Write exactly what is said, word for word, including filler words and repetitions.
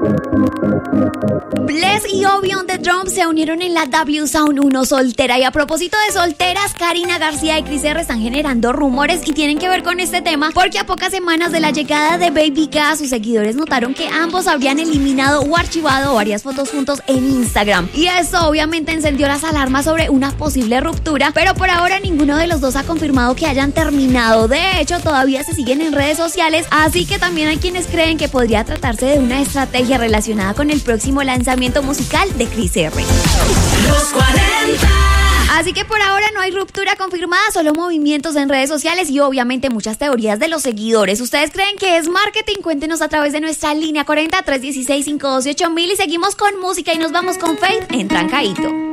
Bless y Obi on the Drum se unieron en la W Sound uno soltera. Y a propósito de solteras, Karina García y Cris R están generando rumores y tienen que ver con este tema porque a pocas semanas de la llegada de Baby K, sus seguidores notaron que ambos habrían eliminado o archivado varias fotos juntos en Instagram. Y eso obviamente encendió las alarmas sobre una posible ruptura, pero por ahora ninguno de los dos ha confirmado que hayan terminado. De hecho, todavía se siguen en redes sociales, así que también hay quienes creen que podría tratarse de una estrategia relacionada con el próximo lanzamiento musical de Cris R. Los cuarenta. Así que por ahora no hay ruptura confirmada, solo movimientos en redes sociales y obviamente muchas teorías de los seguidores. ¿Ustedes creen que es marketing? Cuéntenos a través de nuestra línea cuarenta, tres uno seis, cinco uno ocho mil y seguimos con música y nos vamos con Faith en Trancadito.